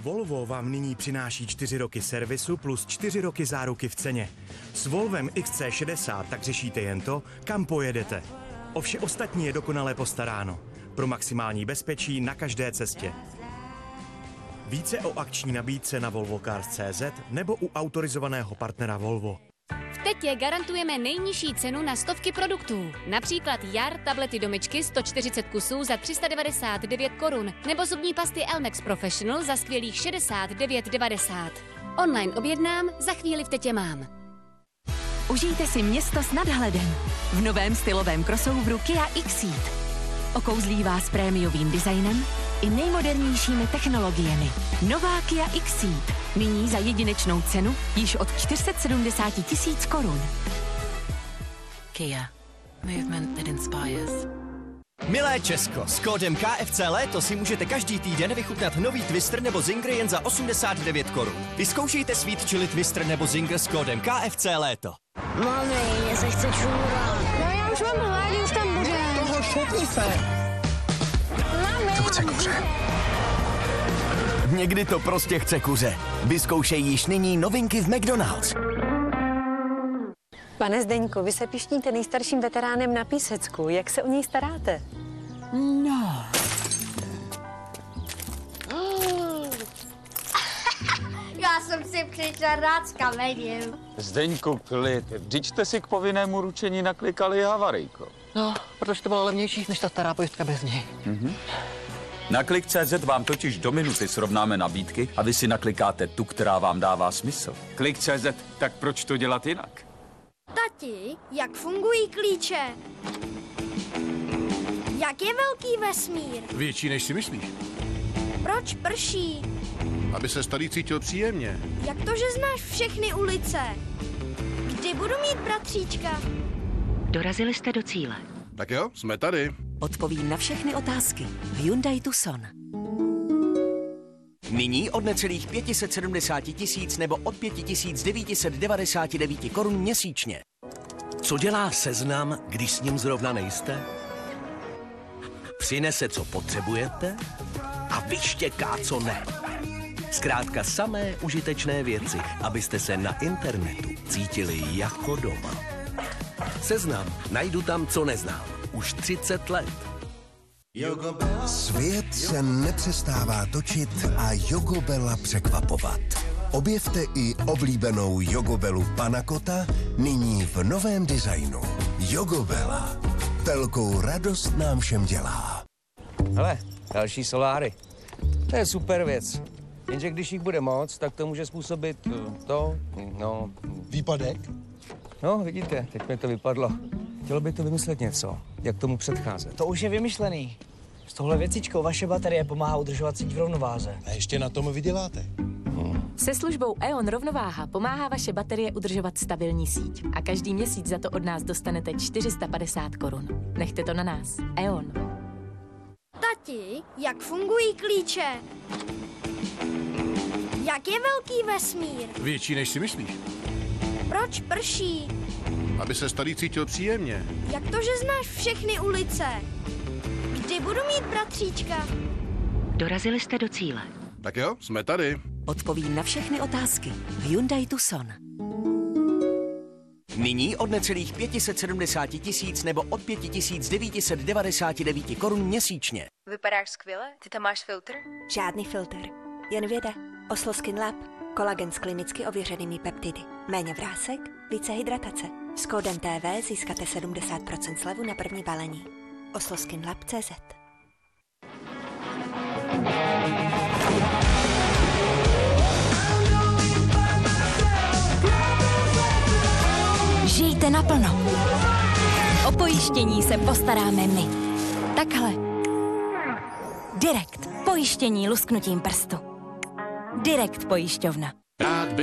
Volvo vám nyní přináší 4 roky servisu plus 4 roky záruky v ceně. S Volvem XC60 tak řešíte jen to, kam pojedete. O vše ostatní je dokonale postaráno. Pro maximální bezpečí na každé cestě. Více o akční nabídce na volvocars.cz nebo u autorizovaného partnera Volvo. V Tetě garantujeme nejnižší cenu na stovky produktů. Například jar tablety domičky 140 kusů za 399 korun nebo zubní pasty Elmex Professional za skvělých 69,90. Online objednám, za chvíli v Tetě mám. Užijte si město s nadhledem v novém stylovém crossoveru Kia Xceed. Okouzlí vás prémiovým designem i nejmodernějšími technologiemi. Nová Kia Xceed. Nyní za jedinečnou cenu již od 470 000 korun. Kia. Movement that inspires. Milé Česko, s kódem KFC Léto si můžete každý týden vychutnat nový Twister nebo Zinger jen za 89 korun. Vyzkoušejte Sweet Chili Twister nebo Zinger s kódem KFC Léto. Mami, mě se chce čůrat. No já už mám hlad, už tam bude. Toho šutni se. Mami. To chce kuře. Někdy to prostě chce kuře. Vyzkoušej již nyní novinky v McDonald's. Pane Zdeňku, vy se pišníte nejstarším veteránem na Písecku. Jak se o něj staráte? No. Já jsem si přišla rád s kamením. Zdeňku, klid. Vždyť jste si k povinnému ručení naklikali havarijko. No, protože to bylo levnější než ta stará pojistka bez něj. Na Klik.cz vám totiž do minuty srovnáme nabídky a vy si naklikáte tu, která vám dává smysl. Klik.cz, tak proč to dělat jinak? Tati, jak fungují klíče? Jak je velký vesmír? Větší, než si myslíš. Proč prší? Aby se starý cítil příjemně. Jak to, že znáš všechny ulice? Kdy budu mít bratříčka? Dorazili jste do cíle. Tak jo, jsme tady. Odpovím na všechny otázky v Hyundai Tucson. Nyní od necelých 570 000 nebo od 5999 korun měsíčně. Co dělá Seznam, když s ním zrovna nejste? Přinese, co potřebujete a vyštěká, co ne. Zkrátka samé užitečné věci, abyste se na internetu cítili jako doma. Seznam, najdu tam, co neznám. Už 30 let. Svět se nepřestává točit a Jogobela překvapovat. Objevte i oblíbenou Jogobelu Panna Cotta nyní v novém designu. Jogobela. Velkou radost nám všem dělá. Hele, další soláry. To je super věc. Jenže když jich bude moc, tak to může způsobit Výpadek? No, vidíte, teď mi to vypadlo. Chtělo by to vymyslet něco, jak tomu předcházet. To už je vymyšlený. S touhle věcičkou vaše baterie pomáhá udržovat síť v rovnováze. A ještě na tom vyděláte. Se službou E.ON Rovnováha pomáhá vaše baterie udržovat stabilní síť. A každý měsíc za to od nás dostanete 450 korun. Nechte to na nás. E.ON. Tati, jak fungují klíče? Jak je velký vesmír? Větší, než si myslíš. Proč prší? Aby se starý cítil příjemně. Jak to, že znáš všechny ulice? Kdy budu mít bratříčka? Dorazili jste do cíle. Tak jo, jsme tady. Odpovím na všechny otázky v Hyundai Tucson. Nyní od necelých 570 000 nebo od 5999 korun měsíčně. Vypadáš skvěle? Ty tam máš filtr? Žádný filtr, jen věda. Oslo Skin Lab. Kolagen s klinicky ověřenými peptidy. Méně vrásek, více hydratace. S kódem TV získáte 70% slevu na první balení. osloskinlab.cz. Žijte naplno. O pojištění se postaráme my. Takhle. Direkt. Pojištění lusknutím prstu. Direkt pojišťovna.